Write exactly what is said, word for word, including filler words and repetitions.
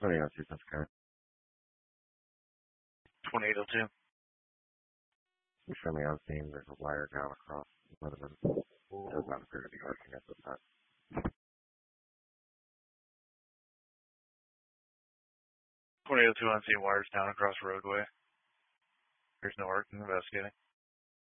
twenty oh two, that's correct. twenty-eight oh two. You show me on scene, there's a wire down across one of them. It does not appear to be arcing at this time. twenty oh two on scene, wires down across roadway. There's no arc investigating.